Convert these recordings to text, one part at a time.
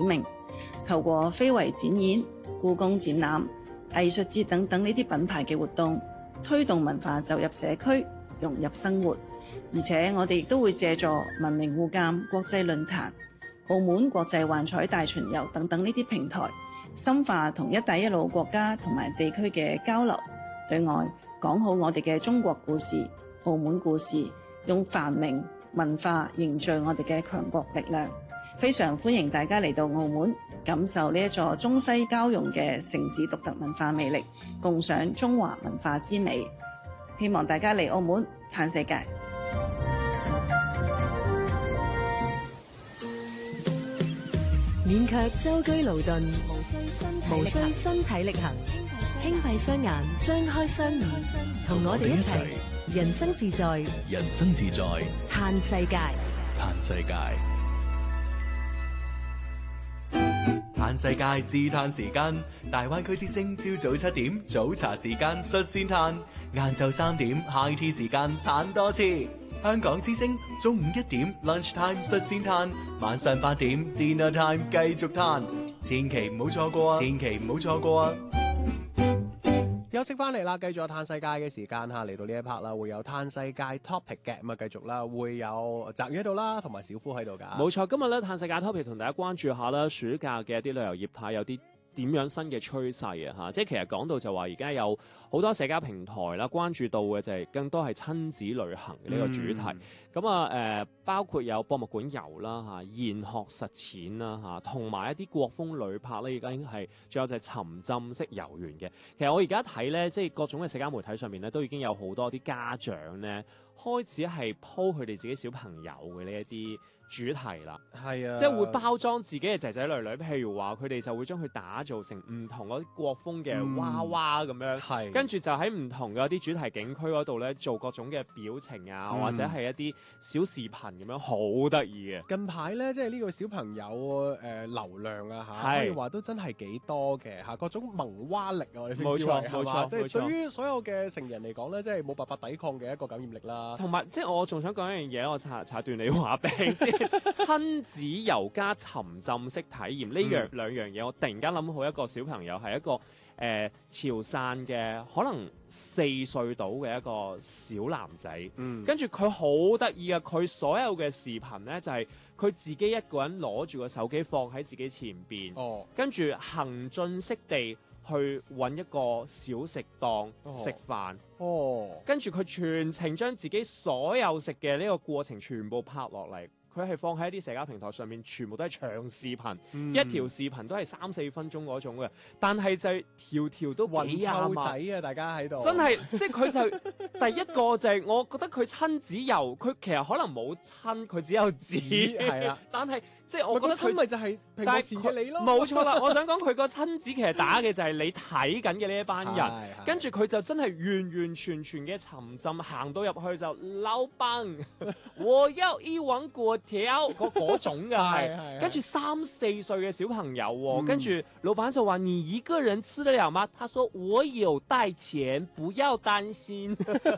命。透過非遺展演、故宮展覽、藝術節等等呢啲品牌嘅活動，推動文化走入社區，融入生活。而且我哋亦都會借助文明互鑑國際論壇、澳門國際幻彩大巡遊等等呢啲平台，深化同一帶一路國家同埋地區嘅交流，對外講好我哋嘅中國故事、澳門故事，用繁榮文化凝聚我哋嘅強國力量。非常歡迎大家嚟到澳門，感受呢一座中西交融嘅城市獨特文化魅力，共賞中華文化之美。希望大家嚟澳門嘆世界。 免卻舟車勞頓，無需身體力行，輕閉雙眼，張開雙耳，同我哋一齊人生自在， 人生自在， 嘆世界， 嘆世界。 嘆世界自嘆時間，大灣區之聲朝早7點早茶時間率先嘆，晏晝3點 high tea 時間嘆多次。香港之聲中午1點 lunch time 率先嘆，晚上8點 dinner time 繼續嘆，千祈唔好錯過啊！千祈唔好錯過啊！ 休息翻嚟啦，繼續有嘆世界嘅時間嚇，嚟到呢一 part 啦，會有嘆世界 topic 嘅，咁啊繼續啦，會有澤宇喺度啦，同埋小夫喺度㗎。 冇錯，今日咧嘆世界 topic 同大家關注下啦，暑假嘅一啲旅遊業態有啲點樣新嘅趨勢啊嚇，即係其實講到就話而家有好多社交平台啦，關注到嘅就係更多係親子旅行嘅呢個主題。咁包括有博物館遊啦嚇、研學實踐啦嚇，同埋一啲國風旅拍咧，而家已經係仲有就係沉浸式遊園嘅。其實我而家睇咧，即係各種嘅社交媒體上面咧，都已經有好多啲家長咧開始係 po 佢哋自己小朋友嘅呢一啲主題啦。 係啊， 即係會包裝自己嘅仔仔女女，譬如話佢哋就會將佢打造成唔同嗰啲國風嘅娃娃咁樣， 係跟住就喺唔同嘅一啲主題景區嗰度咧做各種嘅表情啊，或者係一啲小視頻咁樣，好得意嘅。 近排咧，即係呢個小朋友流量啊嚇，可以話都真係幾多嘅嚇，各種萌娃力啊，我哋先知係冇錯， 即係對於所有嘅成人嚟講咧，即係冇辦法抵抗嘅一個感染力啦。 同埋即係我仲想講一樣嘢，我查段你話俾你先，親子遊加沉浸式體驗呢兩樣嘢，我突然間諗好一個小朋友係一個潮汕嘅可能4歲到嘅一個小男仔，跟住佢好得意啊！佢所有嘅視頻呢，就係佢自己一個人攞住個手機放喺自己前邊，跟住行進式地去揾一個小食檔食飯，跟住佢全程將自己所有食嘅呢個過程全部拍落嚟。佢係放喺一啲社交平台上面，全部都係長視頻，一條視頻都係3-4分鐘嗰種嘅，但係就條條都幾混湊仔啊！大家喺度， 真係即係佢就第一個就係我覺得佢親子遊，佢其實可能冇親，佢只有子係啦，但係即係我覺得佢咪就係屏幕前嘅你咯， 冇錯啦！我想講佢個親子其實打嘅就係你睇緊嘅呢一班人，跟住佢就真係完完全全嘅沉浸，行到入去就老闆，我要一碗粿條嗰種嘅係，跟住3-4歲嘅小朋友，跟住老闆就話：你一個人吃得了嗎？他說：我有帶錢，不要擔心。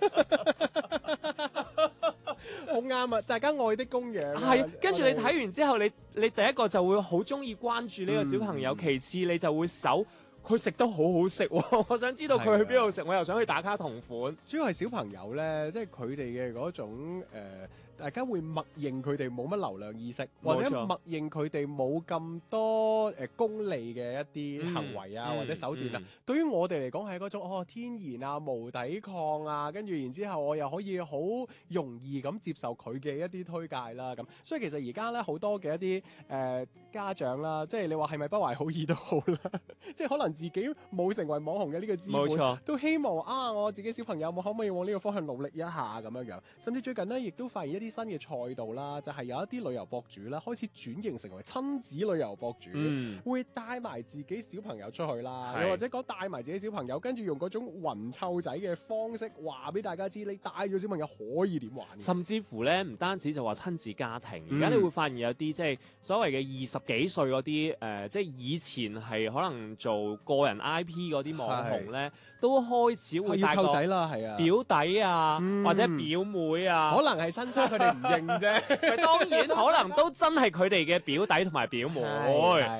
好啱啊！大家愛的供養係，跟住你睇完之後，你第一個就會好中意關注呢個小朋友，其次你就會搜佢食得好好食，我想知道佢去邊度食，我又想去打卡同款。 主要係小朋友咧，即係佢哋嘅嗰種大家會默認佢哋冇乜流量意識，或者默認佢哋冇咁多功利嘅一啲行為啊，或者手段啊。對於我哋嚟講係嗰種天然啊、無抵抗啊，跟住然之後我又可以好容易咁接受佢嘅一啲推介啦。咁所以其實而家咧好多嘅一啲家長啦，即係你話係咪不懷好意都好啦，即係可能自己冇成為網紅嘅呢個資本，都希望我自己小朋友可唔可以往呢個方向努力一下咁樣樣。甚至最近呢，亦都發現一啲新嘅賽道啦，就係有一啲旅遊博主啦，開始轉型成為親子旅遊博主，會帶埋自己小朋友出去啦，又或者講帶埋自己小朋友，跟住用嗰種混湊仔嘅方式話俾大家知，你帶咗小朋友可以點玩。 甚至乎咧，唔單止就話親子家庭，而家你會發現有啲即係所謂嘅20幾歲嗰啲即係以前係可能做個人 IP 嗰啲網紅咧，都開始會帶個仔啦，係啊， 表弟啊，或者表妹啊， 可能係親生，佢哋唔認啫。 當然可能都真係佢哋嘅表弟同埋表妹。